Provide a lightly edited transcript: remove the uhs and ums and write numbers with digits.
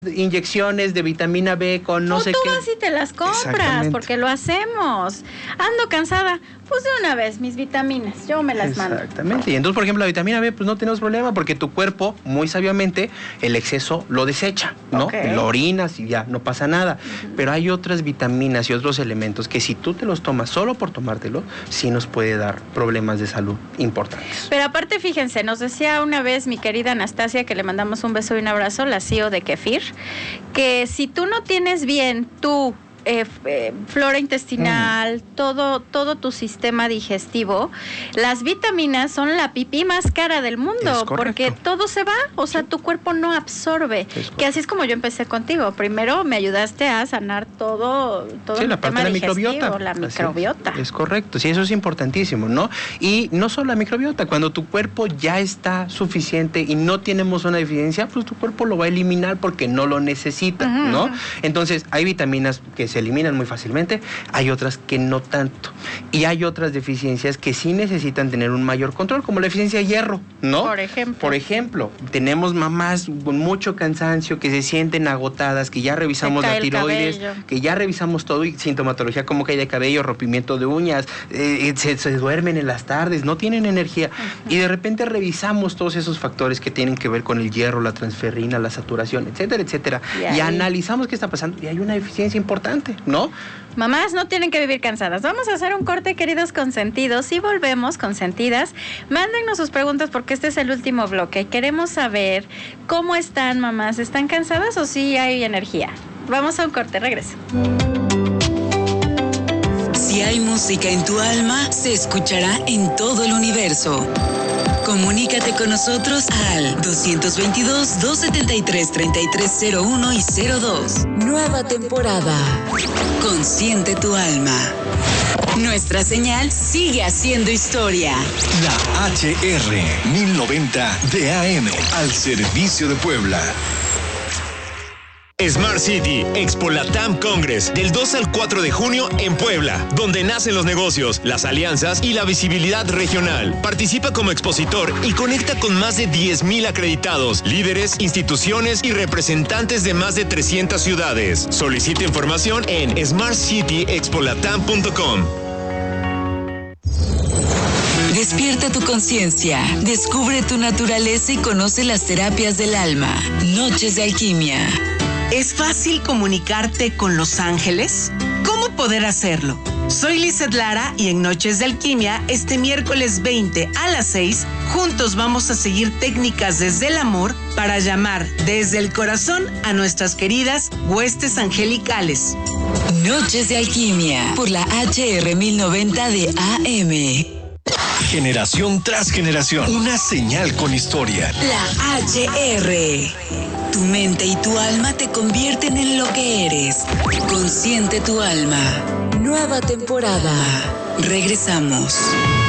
inyecciones de vitamina B con no sé qué. O tú vas y te las compras, porque lo hacemos. Ando cansada, pues de una vez mis vitaminas, yo me las mando. Exactamente, y entonces por ejemplo la vitamina B pues no tenemos problema porque tu cuerpo muy sabiamente el exceso lo desecha, ¿no? Okay. Lo orinas y ya, no pasa nada. Pero hay otras vitaminas y otros elementos que si tú te los tomas solo por tomártelo, sí nos puede dar problemas de salud importantes. Pero aparte fíjense, nos decía una vez mi querida Anastasia, que le mandamos un beso y un abrazo, la CEO de Kefir, que si tú no tienes bien tu flora intestinal, todo tu sistema digestivo, las vitaminas son la pipí más cara del mundo, porque todo se va, o sea, tu cuerpo no absorbe, que así es como yo empecé contigo. Primero me ayudaste a sanar todo sí, la parte de la microbiota. La microbiota. Es correcto, sí, eso es importantísimo, ¿no? Y no solo la microbiota, cuando tu cuerpo ya está suficiente y no tenemos una deficiencia, pues tu cuerpo lo va a eliminar porque no lo necesita, ¿no? Entonces, hay vitaminas que se eliminan muy fácilmente, hay otras que no tanto. Y hay otras deficiencias que sí necesitan tener un mayor control, como la deficiencia de hierro, ¿no? Por ejemplo, tenemos mamás con mucho cansancio que se sienten agotadas, que ya revisamos la tiroides, que ya revisamos todo y sintomatología como caída de cabello, rompimiento de uñas, se duermen en las tardes, no tienen energía. Y de repente revisamos todos esos factores que tienen que ver con el hierro, la transferrina, la saturación, etcétera, etcétera. Y analizamos qué está pasando y hay una deficiencia importante, ¿no? Mamás no tienen que vivir cansadas. Vamos a hacer un corte, queridos consentidos, y volvemos, consentidas. Mándennos sus preguntas porque este es el último bloque. Queremos saber cómo están, mamás. ¿Están cansadas o sí hay energía? Vamos a un corte, regreso. Si hay música en tu alma, se escuchará en todo el universo. Comunícate con nosotros al 222-273-3301 y 02. Nueva temporada. Consciente tu alma. Nuestra señal sigue haciendo historia. La HR 1090 de AM al servicio de Puebla. Smart City, Expo Latam Congress, del 2 al 4 de junio en Puebla, donde nacen los negocios, las alianzas y la visibilidad regional. Participa como expositor y conecta con más de 10,000 acreditados, líderes, instituciones y representantes de más de 300 ciudades. Solicita información en smartcityexpolatam.com. Despierta tu conciencia, descubre tu naturaleza y conoce las terapias del alma. Noches de alquimia. ¿Es fácil comunicarte con los ángeles? ¿Cómo poder hacerlo? Soy Lizeth Lara y en Noches de Alquimia, este miércoles 20 a las 6, juntos vamos a seguir técnicas desde el amor para llamar desde el corazón a nuestras queridas huestes angelicales. Noches de Alquimia por la HR 1090 de AM. Generación tras generación, una señal con historia. La HR. Tu mente y tu alma te convierten en lo que eres. Consciente tu alma. Nueva temporada. Regresamos.